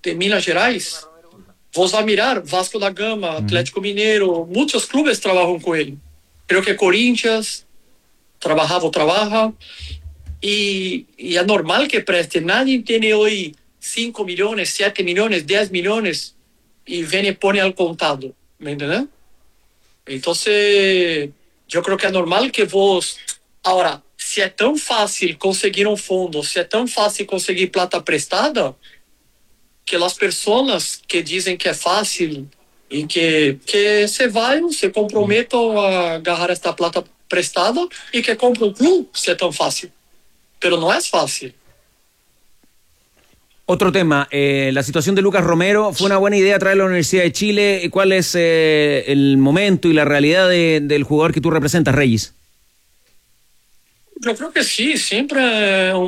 de Minas Gerais, vos a mirar Vasco da Gama, Atlético Mineiro, muchos clubes trabajan con él. Creo que Corinthians trabaja. Y es normal que preste. Nadie tiene hoy 5 millones, 7 millones, 10 millones y viene y pone al contado. ¿Me entiendes? Entonces, yo creo que es normal que vos... Ahora, si es tan fácil conseguir un fondo, si es tan fácil conseguir plata prestada, que las personas que dicen que es fácil y que se vayan, se comprometan a agarrar esta plata prestada y que compren un club, si es tan fácil. Pero no es fácil. Otro tema, la situación de Lucas Romero. ¿Fue una buena idea traerlo a la Universidad de Chile? ¿Cuál es el momento y la realidad del jugador que tú representas, Reyes? Yo creo que sí, siempre es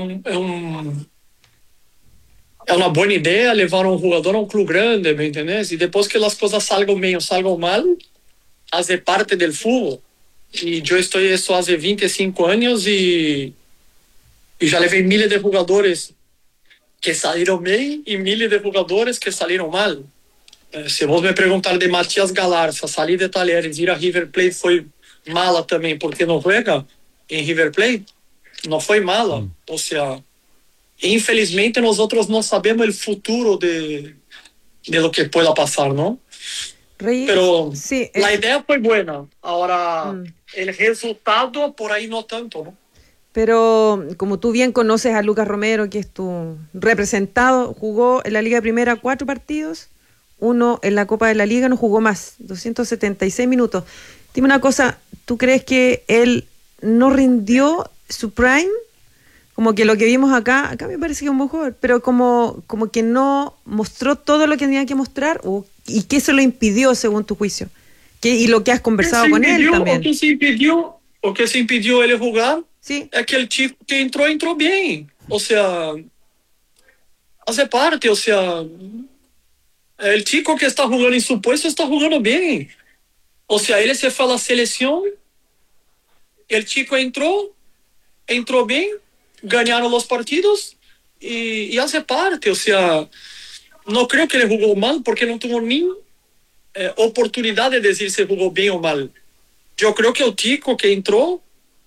una buena idea levar un jugador a un club grande, ¿me entiendes? Y después que las cosas salgan bien o salgan mal, hace parte del fútbol. Y yo estoy eso hace 25 años y já levei miles de jogadores que saíram bem e miles de jogadores que saíram mal. Se vos me perguntar de Matias Galarza, salir de Talheres, ir a River Plate foi mala também, porque não juega em River Plate, não foi mala. Ou seja, infelizmente nosotros no sabemos el futuro de lo que pueda pasar, ¿no? Reyes, pero sí, la idea fue buena. Ahora, el resultado por ahí no tanto, ¿no? Pero como tú bien conoces a Lucas Romero, que es tu representado, jugó en la Liga de Primera 4 partidos, 1 en la Copa de la Liga, no jugó más, 276 minutos. Dime una cosa, ¿tú crees que él no rindió su prime? Como que lo que vimos acá me parece que es un buen jugador, pero como que no mostró todo lo que tenía que mostrar, ¿y qué se lo impidió según tu juicio? Y lo que has conversado con él también. O que se impidió ele jugar, sí, es que el chico que entró bien. O sea, hace parte, o sea, el chico que está jugando en su puesto está jugando bien. O sea, él se fue a la selección, el chico entró bien, ganaron los partidos y hace parte. O sea, no creo que él jugó mal porque no tuvo ni oportunidad de decir si jugó bien o mal. Yo creo que el chico que entró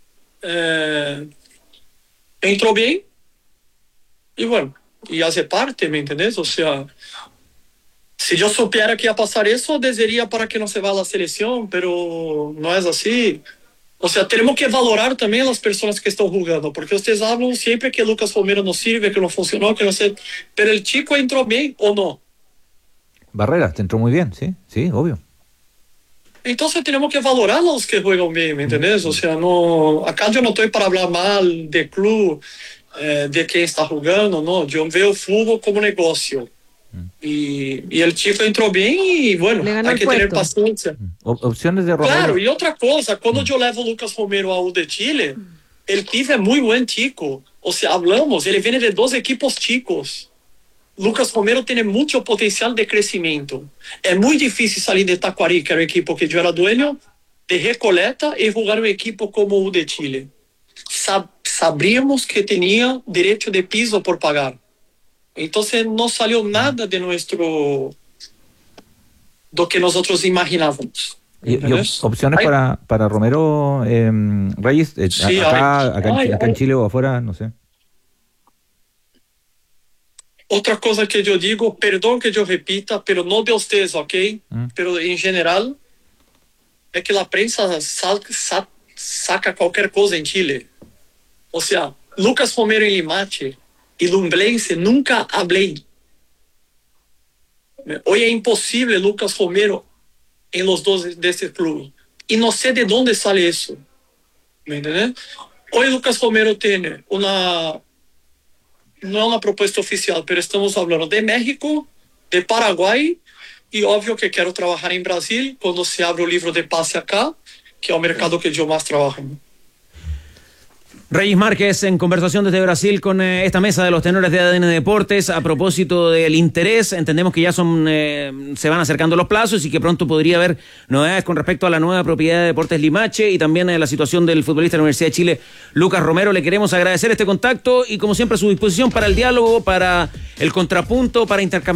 bien y bueno, y hace parte, ¿me entendés? O sea, si yo supiera que iba a pasar eso, desearía para que no se vaya a la selección, pero no es así. O sea, tenemos que valorar también a las personas que están jugando, porque ustedes hablan siempre que Lucas Romero no sirve, que no funcionó, que no sé, pero el chico entró bien o no. Barreras, te entró muy bien, sí, obvio. Entonces tenemos que valorar a los que juegan bien, ¿me entendés? O sea, no, acá yo no estoy para hablar mal del club, de quien está jugando, no. Yo veo fútbol como negocio. Y el chico entró bien y bueno, hay que tener paciencia. Opciones de Romero. Claro, y otra cosa, cuando yo levo Lucas Romero a U de Chile, el pibe es muy buen chico. O sea, hablamos, él viene de 2 equipos chicos. Lucas Romero tiene mucho potencial de crecimiento. Es muy difícil salir de Tacuarí, que era el equipo que yo era dueño, de Recoleta y jugar un equipo como U de Chile. Sabríamos que tenía derecho de piso por pagar. Entonces no salió nada de lo que nosotros imaginábamos. ¿Y opciones para Romero, Reyes? Sí, acá en Chile o afuera, no sé. Otra cosa que yo digo, perdón que yo repita, pero no de ustedes, ¿ok? Pero en general, es que la prensa saca cualquier cosa en Chile. O sea, Lucas Romero en Limache y Lumblense nunca hablé. Hoy es imposible Lucas Romero en los 2 de este club. Y no sé de dónde sale eso. ¿Me entiendes? Hoy Lucas Romero tiene no es una propuesta oficial, pero estamos hablando de México, de Paraguay, y obvio que quiero trabajar en Brasil cuando se abre el libro de pase acá, que es el mercado que yo más trabajo. Reyes Márquez en conversación desde Brasil con esta mesa de los tenores de ADN Deportes a propósito del interés. Entendemos que ya se van acercando los plazos y que pronto podría haber novedades con respecto a la nueva propiedad de Deportes Limache y también la situación del futbolista de la Universidad de Chile, Lucas Romero. Le queremos agradecer este contacto y como siempre a su disposición para el diálogo, para el contrapunto, para intercambiar